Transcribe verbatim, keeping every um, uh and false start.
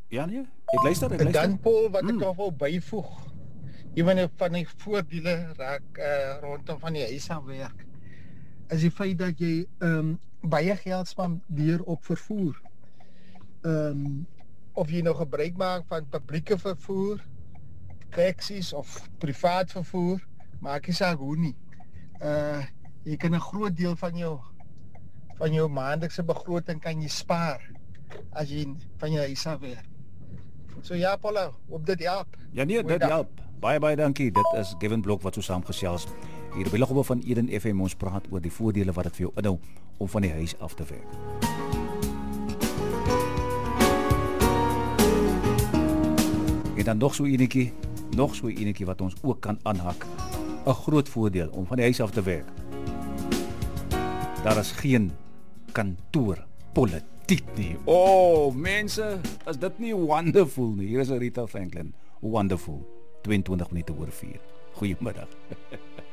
Ja nee, ek luister, ek En luister. dan Paul, wat ek Mm. nog wou byvoeg, een van die voordele raak uh, rondom van die huis aan werk, is die feit dat jy um, baie geld spandeer op vervoer. Um, of jy nou gebruik maak van publieke vervoer, taxis of privaat vervoer, maak nie saak hoe nie. Uh, jy kan 'n groot deel van jou van jou maandelikse begroting kan jy spaar as jy van jou huis af werk. So ja, Paula, op dit help. Ja nee, dit help. Baie baie dankie. Dit is Gavin Blok wat so saamgesels. Hier op die lughawe van Eden F M ons praat oor die voordele wat dit vir jou inhou om van die huis af te werk. En dan nog so enetjie, nog so enetjie wat ons ook kan aanhak. 'n Groot voordeel om van die huis af te werk. Daar is geen kantoorpolitiek nie. O, oh, mense, is dit nie wonderful nie? Hier is Rita Franklin. Wonderful. tweeëntwintig minute oor vier. Goeiemiddag.